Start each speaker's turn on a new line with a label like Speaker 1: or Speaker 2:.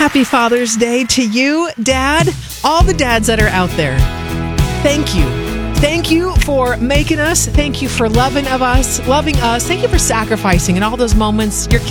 Speaker 1: Happy Father's Day to you, Dad. All the dads that are out there. Thank you. Thank you for making us. Thank you for loving us. Thank you for sacrificing in all those moments. Your